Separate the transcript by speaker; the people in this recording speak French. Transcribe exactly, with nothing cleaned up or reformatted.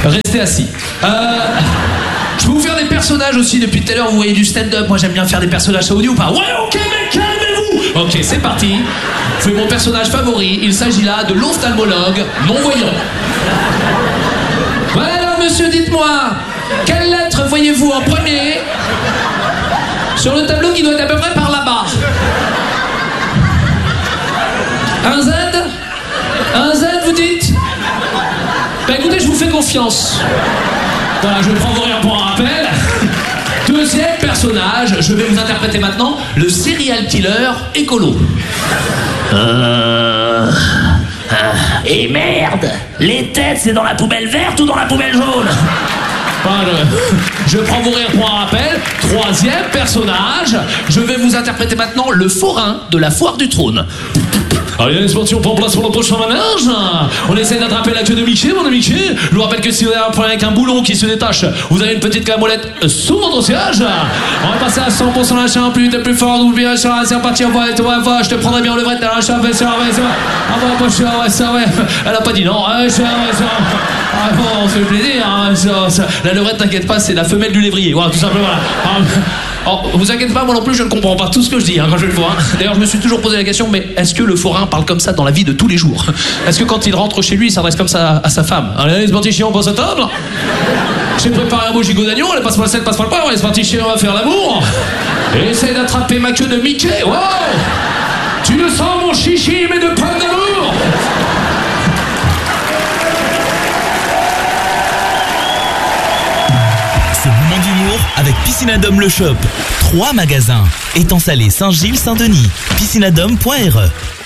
Speaker 1: Restez assis. Euh, je peux vous faire des personnages aussi depuis tout à l'heure. Vous voyez du stand-up. Moi, j'aime bien faire des personnages audio ou pas. Ouais, ok, mais calmez-vous. Ok, c'est parti. Je fais mon personnage favori. Il s'agit là de l'ophtalmologue non-voyant. Voilà, alors, monsieur, dites-moi, quelle lettre voyez-vous en premier sur le tableau qui doit être à peu près par là-bas? Un Z? Un Z, vous dites? Bah écoutez, je vous fais confiance. Voilà, je prends vos rires pour un rappel. Deuxième personnage, je vais vous interpréter maintenant le serial killer écolo.
Speaker 2: Euh... Et merde, les têtes c'est dans la poubelle verte ou dans la poubelle jaune?
Speaker 1: Enfin, je, je prends vos rires pour un rappel. Troisième personnage, je vais vous interpréter maintenant le forain de la foire du trône. Allez, les sportifs, on prend place pour le prochain manège. On essaie d'attraper la queue de Mickey, mon ami Mickey. Je vous rappelle que si vous avez un problème avec un boulon qui se détache, vous avez une petite camolette sous votre siège. On va passer à cent pour cent la chambre, plus vite et plus fort. N'oubliez pas, c'est reparti, on va, on va, je te prendrai bien en levrette dans la chambre, c'est vrai, c'est vrai. Ah bon, moi, je ouais, ça, ouais. Elle a pas dit non, ouais, c'est vrai, c'est vrai. Ah bon, on se fait plaisir, hein, ça, ça. La levrette, t'inquiète pas, c'est la femelle du lévrier. Voilà, tout simplement, voilà. Ah, oh, vous inquiétez pas, moi non plus, je ne comprends pas tout ce que je dis hein, quand je le vois. Hein. D'ailleurs, je me suis toujours posé la question, mais est-ce que le forain parle comme ça dans la vie de tous les jours? Est-ce que quand il rentre chez lui, il s'adresse comme ça à, à sa femme? Allez, c'est parti, chiant, on passe à table. J'ai préparé un beau gigot d'agneau, allez, passe-moi le sel, passe-moi le poivre, allez, c'est parti, chiant, on va faire l'amour. Et essaye d'attraper ma queue de Mickey. Wow! Tu le sens, mon chichi, mais de pommes d'amour.
Speaker 3: C'est le moment d'humour avec Piscinadome le Shop. Trois magasins. Étang Salé, Saint-Gilles, Saint-Denis. piscinadome point r e